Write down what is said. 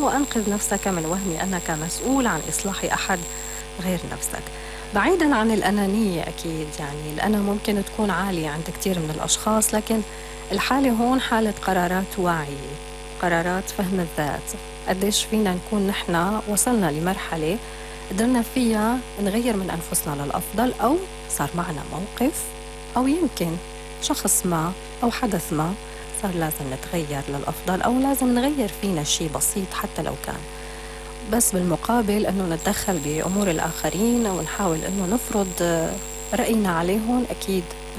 وأنقذ نفسك من وهم أنك مسؤول عن إصلاح أحد غير نفسك. بعيداً عن الأنانية أكيد، يعني الأنا ممكن تكون عالية عند كتير من الأشخاص، لكن الحالة هون حالة قرارات وعي، قرارات فهم الذات. قديش فينا نكون نحن وصلنا لمرحلة قدرنا فيها نغير من أنفسنا للأفضل، أو صار معنا موقف أو يمكن شخص ما أو حدث ما صار لازم نتغير للأفضل، أو لازم نغير فينا شيء بسيط حتى لو كان. بس بالمقابل أنه نتدخل بأمور الآخرين ونحاول أنه نفرض رأينا عليهم، أكيد